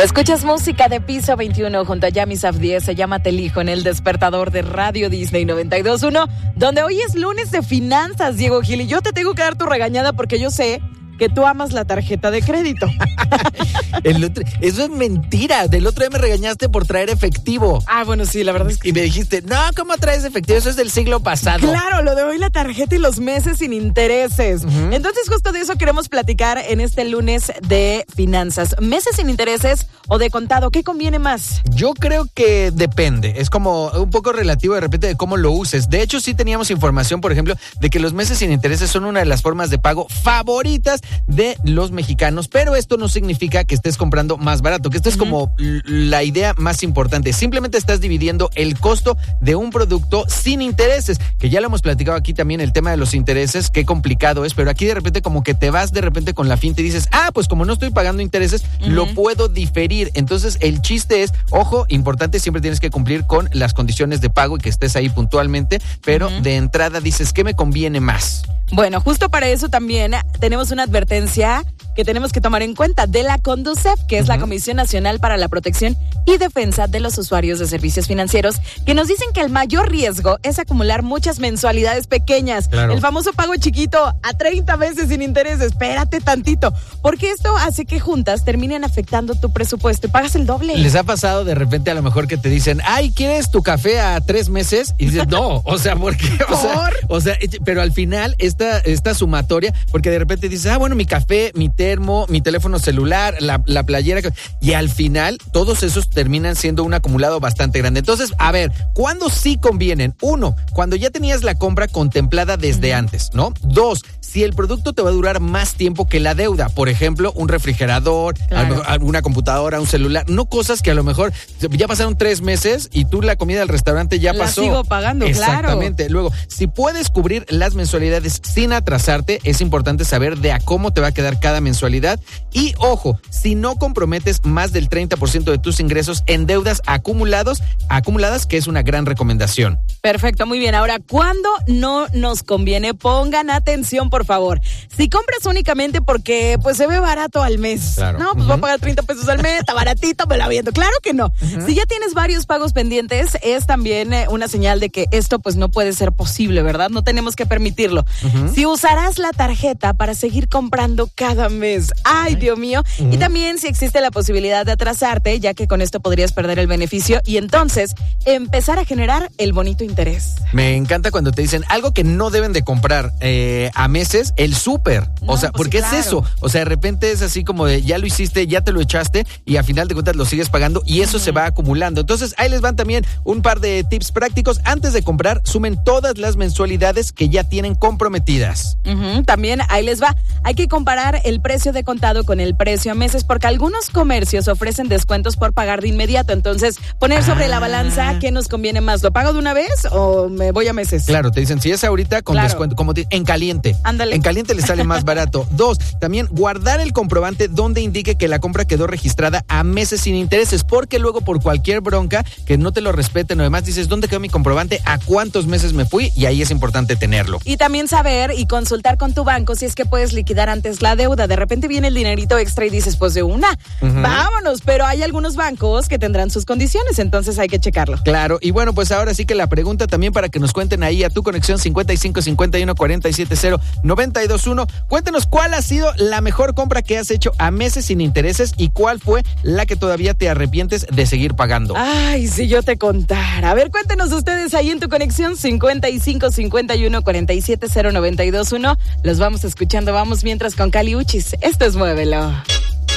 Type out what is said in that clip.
Escuchas música de Piso 21 junto a Yami Saf 10, se llama Te Elijo en el despertador de Radio Disney 92.1, donde hoy es lunes de finanzas, Diego Gil, y yo te tengo que dar tu regañada porque yo sé que tú amas la tarjeta de crédito. Eso es mentira. Del otro día me regañaste por traer efectivo. Ah, bueno, sí, la verdad es que... Y me dijiste, no, ¿cómo traes efectivo? Eso es del siglo pasado. Claro, lo de hoy la tarjeta y los meses sin intereses. Uh-huh. Entonces, justo de eso queremos platicar en este lunes de finanzas. ¿Meses sin intereses o de contado? ¿Qué conviene más? Yo creo que depende. Es como un poco relativo de repente de cómo lo uses. De hecho, sí teníamos información, por ejemplo, de que los meses sin intereses son una de las formas de pago favoritas de los mexicanos, pero esto no significa que estés comprando más barato, que esto es como la idea más importante. Simplemente estás dividiendo el costo de un producto sin intereses, que ya lo hemos platicado aquí también, el tema de los intereses, qué complicado es, pero aquí de repente como que te vas de repente con la finta y dices, pues como no estoy pagando intereses, lo puedo diferir. Entonces el chiste es, ojo, importante, siempre tienes que cumplir con las condiciones de pago y que estés ahí puntualmente, pero de entrada dices, ¿qué me conviene más? Bueno, justo para eso también tenemos una advertencia que tenemos que tomar en cuenta de la Conducef, que es la Comisión Nacional para la Protección y Defensa de los Usuarios de Servicios Financieros, que nos dicen que el mayor riesgo es acumular muchas mensualidades pequeñas. Claro. El famoso pago chiquito a 30 meses sin interés. Espérate tantito, porque esto hace que juntas terminen afectando tu presupuesto y pagas el doble. ¿Les ha pasado de repente a lo mejor que te dicen, ¿quieres tu café a 3 meses? Y dices, no, ¿por qué? Pero al final esta sumatoria, porque de repente dices, bueno, mi café, mi termo, mi teléfono celular, la playera, y al final todos esos terminan siendo un acumulado bastante grande. Entonces, a ver, ¿cuándo sí convienen? 1, cuando ya tenías la compra contemplada desde antes, ¿no? 2, si el producto te va a durar más tiempo que la deuda, por ejemplo, un refrigerador, alguna computadora, un celular, no cosas que a lo mejor ya pasaron 3 meses y tú la comida del restaurante ya pasó. La sigo pagando, exactamente. Luego, si puedes cubrir las mensualidades sin atrasarte, es importante saber de a cómo te va a quedar cada mensualidad. Y ojo, si no comprometes más del 30% de tus ingresos en deudas acumuladas, que es una gran recomendación. Perfecto, muy bien. Ahora, ¿cuándo no nos conviene? Pongan atención, por favor. Si compras únicamente porque pues se ve barato al mes, no, pues voy a pagar 30 pesos al mes, está baratito, me la viendo. Claro que no. Si ya tienes varios pagos pendientes, es también una señal de que esto pues no puede ser posible, ¿verdad? No tenemos que permitirlo. Si usarás la tarjeta para seguir comprando cada mes. Ay, Dios mío. Y también si existe la posibilidad de atrasarte, ya que con esto podrías perder el beneficio y entonces empezar a generar el bonito interés. Me encanta cuando te dicen algo que no deben de comprar a meses, el súper. No, o sea, porque es eso. O sea, de repente es así como de ya lo hiciste, ya te lo echaste y a final de cuentas lo sigues pagando y eso se va acumulando. Entonces, ahí les van también un par de tips prácticos. Antes de comprar, sumen todas las mensualidades que ya tienen comprometidas. También ahí les va. Hay que comparar el precio de contado con el precio a meses porque algunos comercios ofrecen descuentos por pagar de inmediato. Entonces, poner sobre la balanza qué nos conviene más. ¿Lo pago de una vez o me voy a meses? Claro, te dicen, si es ahorita con descuento, como en caliente. Ándale. En caliente les sale más barato. 2, también guardar el comprobante donde indique que la compra quedó registrada a meses sin intereses, porque luego por cualquier bronca que no te lo respeten o demás, dices, ¿dónde quedó mi comprobante? ¿A cuántos meses me fui? Y ahí es importante tenerlo. Y también saber y consultar con tu banco si es que puedes liquidar antes la deuda. De repente viene el dinerito extra y dices, pues de una, vámonos. Pero hay algunos bancos que tendrán sus condiciones, entonces hay que checarlo. Claro, y bueno, pues ahora sí que la pregunta también para que nos cuenten ahí a tu conexión 55 51 47 0 92 1. Cuéntenos cuál ha sido la mejor compra que has hecho a meses sin intereses y cuál fue la que todavía te arrepientes de seguir pagando. Ay, si yo te contara. A ver, cuéntenos ustedes ahí en tu conexión 55 51 47 0 92 1. Los vamos escuchando, vamos mientras con Cali Uchis. Esto es Muévelo.